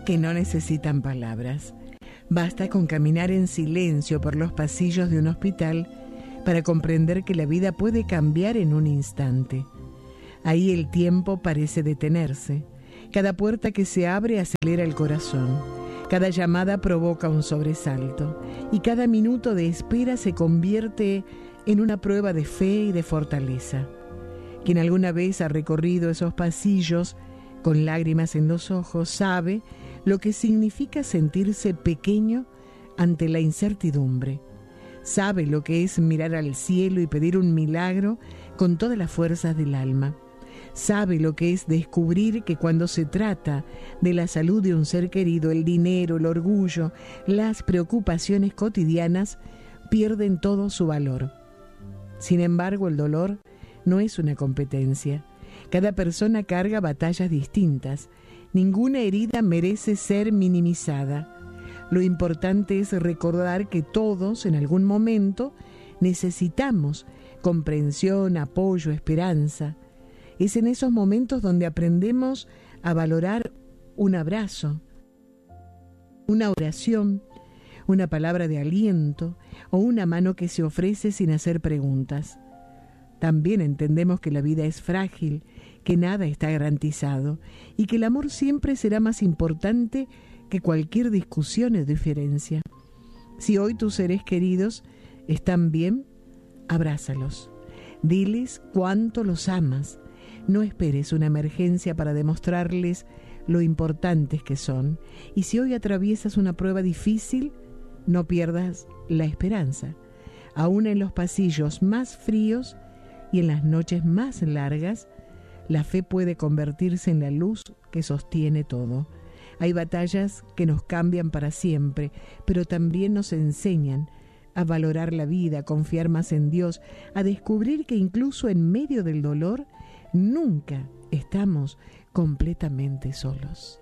que no necesitan palabras. Basta con caminar en silencio por los pasillos de un hospital para comprender que la vida puede cambiar en un instante. Ahí el tiempo parece detenerse. Cada puerta que se abre acelera el corazón. Cada llamada provoca un sobresalto. Y cada minuto de espera se convierte en una prueba de fe y de fortaleza. Quien alguna vez ha recorrido esos pasillos con lágrimas en los ojos sabe lo que significa sentirse pequeño ante la incertidumbre. Sabe lo que es mirar al cielo y pedir un milagro con todas las fuerzas del alma. Sabe lo que es descubrir que cuando se trata de la salud de un ser querido, el dinero, el orgullo, las preocupaciones cotidianas pierden todo su valor. Sin embargo, el dolor no es una competencia. Cada persona carga batallas distintas. Ninguna herida merece ser minimizada. Lo importante es recordar que todos, en algún momento, necesitamos comprensión, apoyo, esperanza. Es en esos momentos donde aprendemos a valorar un abrazo, una oración, una palabra de aliento o una mano que se ofrece sin hacer preguntas. También entendemos que la vida es frágil, que nada está garantizado y que el amor siempre será más importante que cualquier discusión o diferencia. Si hoy tus seres queridos están bien, abrázalos. Diles cuánto los amas. No esperes una emergencia para demostrarles lo importantes que son. Y si hoy atraviesas una prueba difícil, no pierdas la esperanza. Aún en los pasillos más fríos y en las noches más largas, la fe puede convertirse en la luz que sostiene todo. Hay batallas que nos cambian para siempre, pero también nos enseñan a valorar la vida, a confiar más en Dios, a descubrir que incluso en medio del dolor, nunca estamos completamente solos.